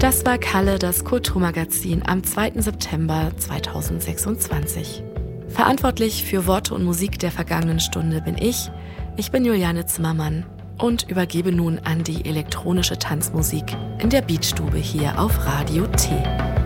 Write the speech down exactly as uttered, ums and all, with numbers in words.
Das war Kalle, das Kulturmagazin am zweiten September zweitausendsechsundzwanzig. Verantwortlich für Worte und Musik der vergangenen Stunde bin ich. Ich bin Juliane Zimmermann und übergebe nun an die elektronische Tanzmusik in der Beatstube hier auf Radio T.